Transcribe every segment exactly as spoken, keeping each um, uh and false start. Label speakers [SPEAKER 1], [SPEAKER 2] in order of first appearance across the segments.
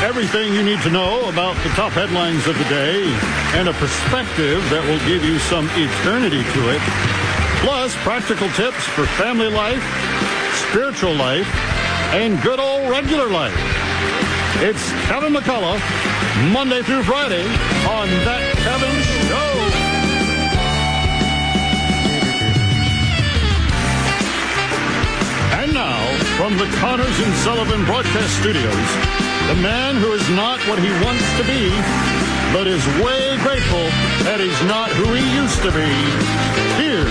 [SPEAKER 1] Everything you need to know about the top headlines of the day and a perspective that will give you some eternity to it. Plus, practical tips for family life, spiritual life, and good old regular life. It's Kevin McCullough, Monday through Friday on That Kevin Show. And now, from the Connors and Sullivan Broadcast Studios, the man who is not what he wants to be, but is way grateful that he's not who he used to be. Here's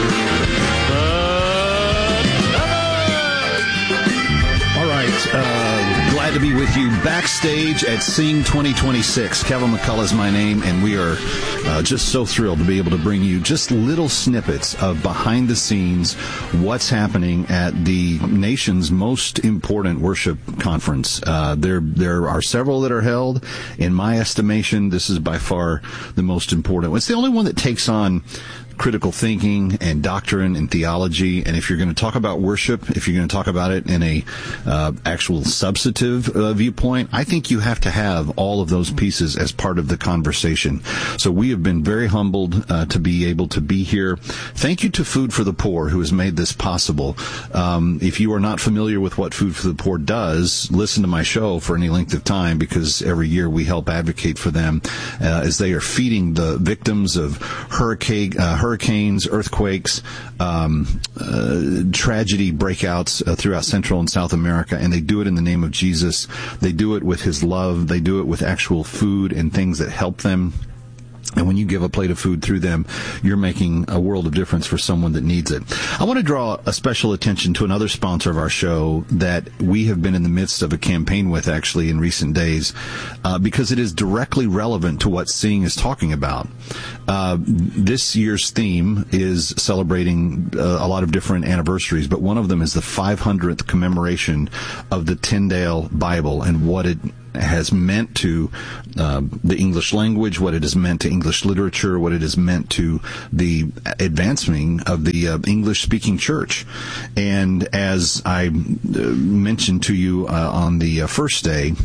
[SPEAKER 1] the Kevin!
[SPEAKER 2] All right, uh, glad to be with you backstage at Sing twenty twenty-six. Kevin McCullough is my name, and we are uh, just so thrilled to be able to bring you just little snippets of behind the scenes, what's happening at the nation's most important worship conference. Uh, there, there are several that are held. In my estimation, this is by far the most important. It's the only one that takes on critical thinking and doctrine and theology. And if you're going to talk about worship, if you're going to talk about it in a uh, actual substantive uh, viewpoint, I think you have to have all of those pieces as part of the conversation. So we have been very humbled uh, to be able to be here. Thank you to Food for the Poor, who has made this possible. Um, if you are not familiar with what Food for the Poor does, listen to my show for any length of time, because every year we help advocate for them uh, as they are feeding the victims of hurricane uh, hurricanes, earthquakes, um, uh, tragedy breakouts uh, throughout Central and South America, and they do it in the name of Jesus. They do it with his love. They do it with actual food and things that help them. And when you give a plate of food through them, you're making a world of difference for someone that needs it. I want to draw a special attention to another sponsor of our show that we have been in the midst of a campaign with, actually, in recent days, uh, because it is directly relevant to what Sing is talking about. Uh, this year's theme is celebrating uh, a lot of different anniversaries, but one of them is the five hundredth commemoration of the Tyndale Bible and what it has meant to uh, the English language, what it has meant to English literature, what it has meant to the advancing of the uh, English-speaking church. And as I uh, mentioned to you uh, on the uh, first day,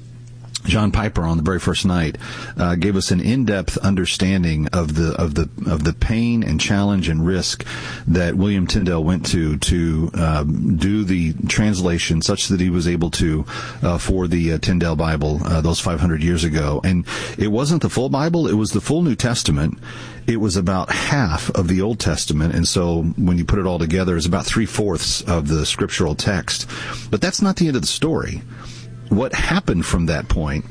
[SPEAKER 2] John Piper, on the very first night, uh, gave us an in-depth understanding of the of the of the pain and challenge and risk that William Tyndale went to to um, do the translation, such that he was able to uh, for the uh, Tyndale Bible uh, those five hundred years ago. And it wasn't the full Bible; it was the full New Testament. It was about half of the Old Testament, and so when you put it all together, it's about three-fourths of the scriptural text. But that's not the end of the story. What happened from that point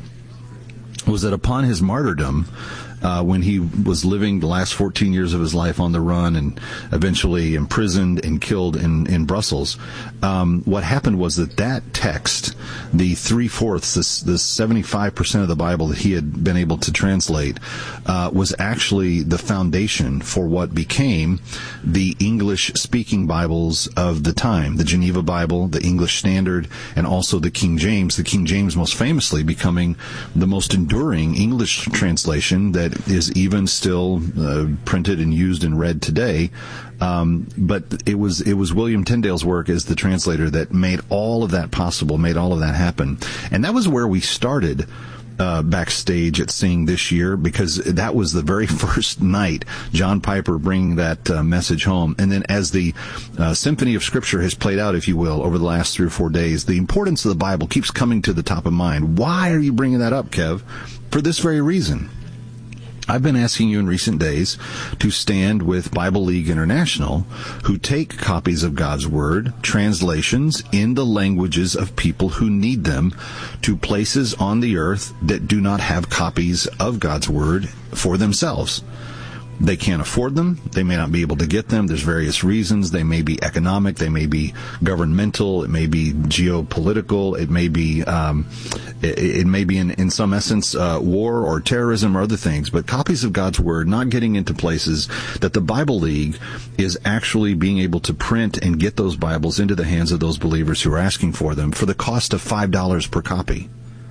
[SPEAKER 2] was that upon his martyrdom, uh, when he was living the last fourteen years of his life on the run and eventually imprisoned and killed in, in Brussels, um, what happened was that that text, the three-fourths, this, this seventy-five percent of the Bible that he had been able to translate, uh, was actually the foundation for what became the English-speaking Bibles of the time, the Geneva Bible, the English Standard, and also the King James, the King James most famously becoming the most enduring English translation that is even still uh, printed and used and read today. Um, but it was it was William Tyndale's work as the translator that made all of that possible, made all of that happen. And that was where we started uh, backstage at Sing this year, because that was the very first night, John Piper bringing that uh, message home. And then as the uh, Symphony of Scripture has played out, if you will, over the last three or four days, the importance of the Bible keeps coming to the top of mind. Why are you bringing that up, Kev? For this very reason. I've been asking you in recent days to stand with Bible League International, who take copies of God's Word, translations in the languages of people who need them, to places on the earth that do not have copies of God's Word for themselves. They can't afford them. They may not be able to get them. There's various reasons. They may be economic. They may be governmental. It may be geopolitical. It may be, um, it, it may be in, in some essence, uh, war or terrorism or other things. But copies of God's Word not getting into places that the Bible League is actually being able to print and get those Bibles into the hands of those believers who are asking for them for the cost of five dollars per copy.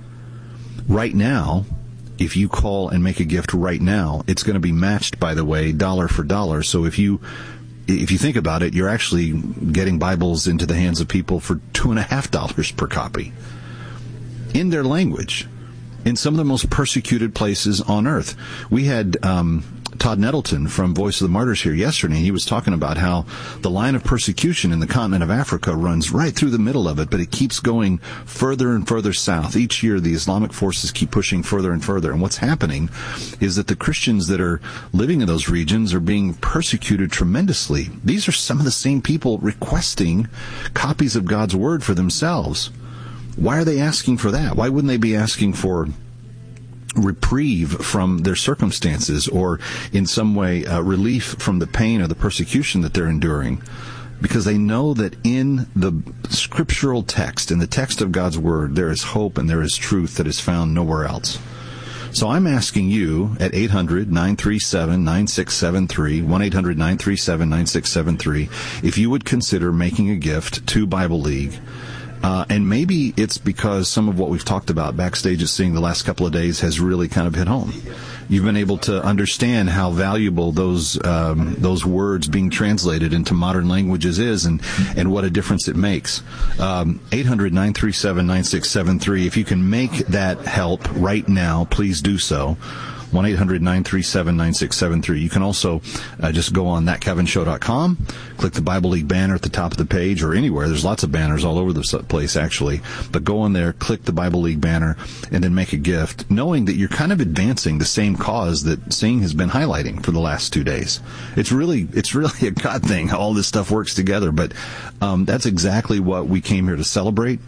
[SPEAKER 2] Right now, if you call and make a gift right now, it's going to be matched, by the way, dollar for dollar. So if you if you think about it, you're actually getting Bibles into the hands of people for two and a half dollars per copy in their language. in some of the most persecuted places on earth. We had um, Todd Nettleton from Voice of the Martyrs here yesterday, and he was talking about how the line of persecution in the continent of Africa runs right through the middle of it, but it keeps going further and further south. Each year, the Islamic forces keep pushing further and further, and what's happening is that the Christians that are living in those regions are being persecuted tremendously. These are some of the same people requesting copies of God's Word for themselves. Why are they asking for that? Why wouldn't they be asking for reprieve from their circumstances, or in some way uh, relief from the pain or the persecution that they're enduring? Because they know that in the scriptural text, in the text of God's Word, there is hope and there is truth that is found nowhere else. So I'm asking you at eight hundred, nine three seven, nine six seven three, one eight hundred, nine three seven, nine six seven three, if you would consider making a gift to Bible League. Uh, and maybe it's because some of what we've talked about backstage at Seeing the last couple of days has really kind of hit home. You've been able to understand how valuable those um, those words being translated into modern languages is, and, and what a difference it makes. Um, eight hundred, nine three seven, nine six seven three. If you can make that help right now, please do so. one eight hundred, nine three seven, nine six seven three. You can also uh, just go on that kevin show dot com, click the Bible League banner at the top of the page, or anywhere. There's lots of banners all over the place, actually. But go on there, click the Bible League banner, and then make a gift, knowing that you're kind of advancing the same cause that Sing has been highlighting for the last two days. It's really, it's really a God thing how all this stuff works together. But um, that's exactly what we came here to celebrate.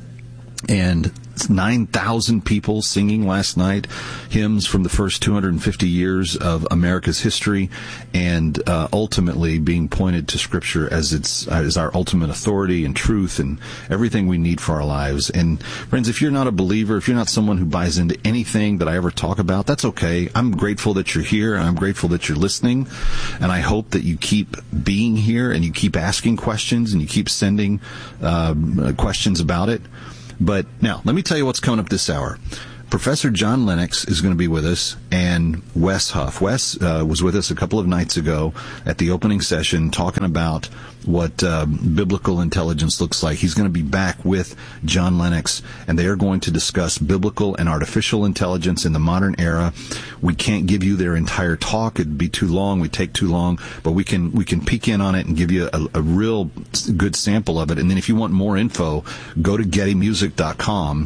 [SPEAKER 2] And nine thousand people singing last night hymns from the first two hundred fifty years of America's history, and uh, ultimately being pointed to Scripture as its as our ultimate authority and truth and everything we need for our lives. And friends, if you're not a believer, if you're not someone who buys into anything that I ever talk about, that's okay. I'm grateful that you're here, and I'm grateful that you're listening, and I hope that you keep being here and you keep asking questions and you keep sending um, questions about it. But now, let me tell you what's coming up this hour. Professor John Lennox is going to be with us, and Wes Huff. Wes uh, was with us a couple of nights ago at the opening session talking about what uh, biblical intelligence looks like. He's going to be back with John Lennox, and they are going to discuss biblical and artificial intelligence in the modern era. We can't give you their entire talk. It'd be too long. We'd take too long. But we can we can peek in on it and give you a, a real good sample of it. And then if you want more info, go to getty music dot com.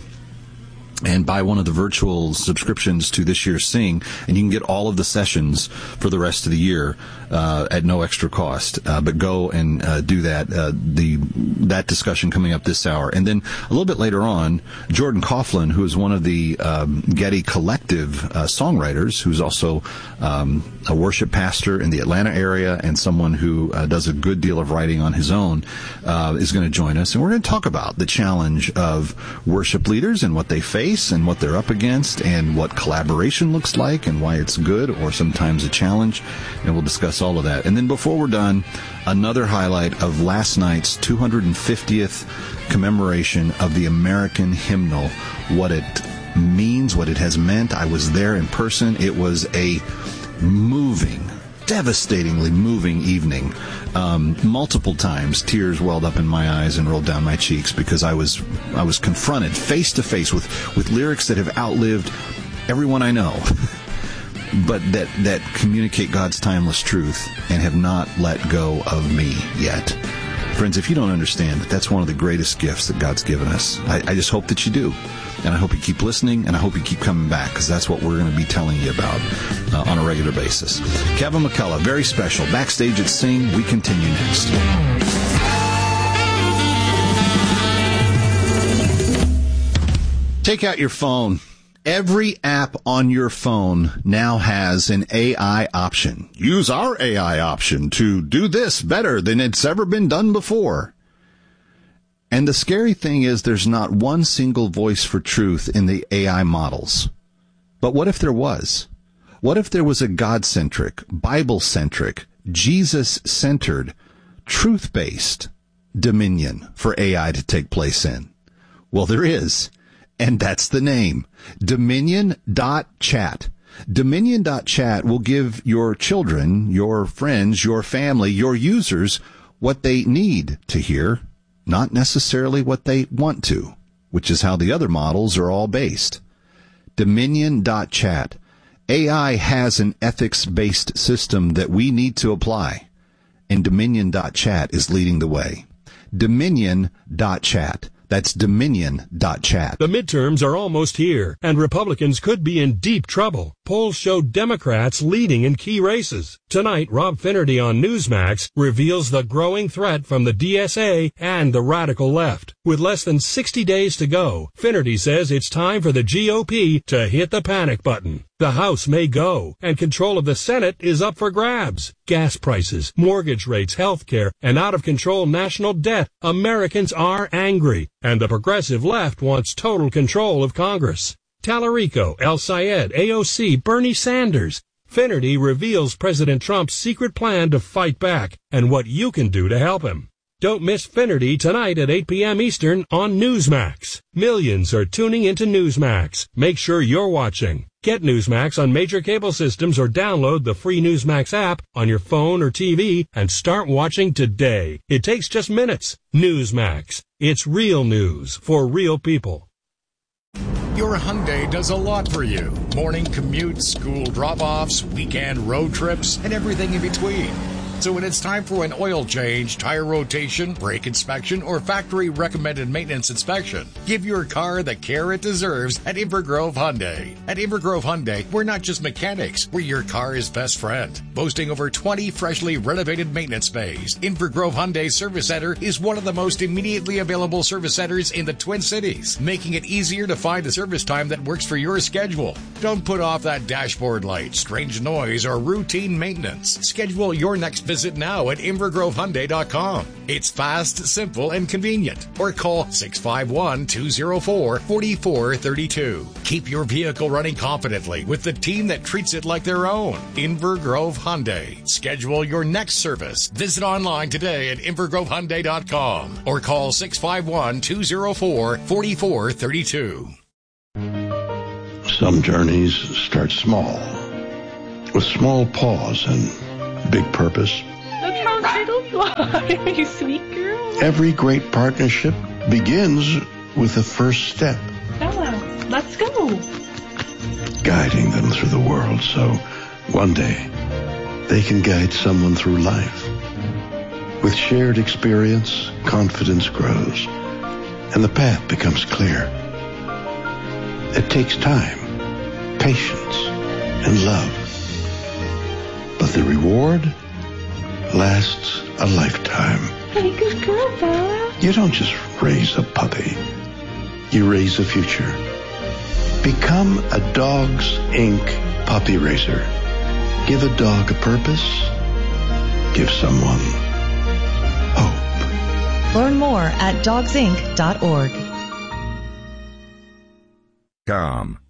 [SPEAKER 2] And buy one of the virtual subscriptions to this year's Sing, and you can get all of the sessions for the rest of the year uh, at no extra cost. Uh, but go and uh, do that. Uh, the that discussion coming up this hour, and then a little bit later on, Jordan Coughlin, who is one of the um, Getty Collective uh, songwriters, who's also um, a worship pastor in the Atlanta area and someone who uh, does a good deal of writing on his own, uh, is going to join us, and we're going to talk about the challenge of worship leaders and what they face and what they're up against, and what collaboration looks like, and why it's good or sometimes a challenge, and we'll discuss all of that. And then before we're done, another highlight of last night's two hundred fiftieth commemoration of the American hymnal, what it means, what it has meant. I was there in person. It was a moving, devastatingly moving evening. Um, multiple times, tears welled up in my eyes and rolled down my cheeks, because I was I was confronted face to face with with lyrics that have outlived everyone I know, but that that communicate God's timeless truth and have not let go of me yet. Friends, if you don't understand that that's one of the greatest gifts that God's given us, I, I just hope that you do. And I hope you keep listening, and I hope you keep coming back, because that's what we're going to be telling you about uh, on a regular basis. Kevin McCullough, very special. Backstage at Sing, we continue next. Take out your phone. Every app on your phone now has an A I option. Use our A I option to do this better than it's ever been done before. And the scary thing is there's not one single voice for truth in the A I models. But what if there was? What if there was a God-centric, Bible-centric, Jesus-centered, truth-based dominion for A I to take place in? Well, there is. And that's the name, Dominion dot chat. Dominion dot chat will give your children, your friends, your family, your users what they need to hear, not necessarily what they want to, which is how the other models are all based. Dominion dot chat. A I has an ethics-based system that we need to apply, and Dominion dot chat is leading the way. Dominion dot chat. That's Dominion dot chat.
[SPEAKER 3] The midterms are almost here, and Republicans could be in deep trouble. Polls show Democrats leading in key races. Tonight, Rob Finnerty on Newsmax reveals the growing threat from the D S A and the radical left. With less than sixty days to go, Finnerty says it's time for the G O P to hit the panic button. The House may go, and control of the Senate is up for grabs. Gas prices, mortgage rates, health care, and out-of-control national debt. Americans are angry, and the progressive left wants total control of Congress. Tallarico, El Sayed, A O C, Bernie Sanders. Finnerty reveals President Trump's secret plan to fight back and what you can do to help him. Don't miss Finnerty tonight at eight p.m. Eastern on Newsmax. Millions are tuning into Newsmax. Make sure you're watching. Get Newsmax on major cable systems or download the free Newsmax app on your phone or T V and start watching today. It takes just minutes. Newsmax. It's real news for real people.
[SPEAKER 4] Your Hyundai does a lot for you. Morning commutes, school drop-offs, weekend road trips, and everything in between. So when it's time for an oil change, tire rotation, brake inspection, or factory-recommended maintenance inspection, give your car the care it deserves at Invergrove Hyundai. At Invergrove Hyundai, we're not just mechanics, we're your car's best friend. Boasting over twenty freshly renovated maintenance bays, Invergrove Hyundai Service Center is one of the most immediately available service centers in the Twin Cities, making it easier to find a service time that works for your schedule. Don't put off that dashboard light, strange noise, or routine maintenance. Schedule your next visit now at invergrove hyundai dot com. It's fast, simple, and convenient. Or call six five one, two zero four, four four three two. Keep your vehicle running confidently with the team that treats it like their own. Invergrove Hyundai. Schedule your next service. Visit online today at invergrove hyundai dot com or call six five one, two zero four, four four three two.
[SPEAKER 5] Some journeys start small, with small pause and big purpose.
[SPEAKER 6] Look how turtles fly, you sweet girl.
[SPEAKER 5] Every great partnership begins with the first step.
[SPEAKER 6] Bella, let's go.
[SPEAKER 5] Guiding them through the world so one day they can guide someone through life. With shared experience, confidence grows, and the path becomes clear. It takes time, patience, and love. But the reward lasts a lifetime.
[SPEAKER 6] Hey, good girl, Bella.
[SPEAKER 5] You don't just raise a puppy. You raise a future. Become a Dogs Incorporated puppy raiser. Give a dog a purpose. Give someone hope.
[SPEAKER 7] Learn more at dogs inc dot org.
[SPEAKER 8] Com.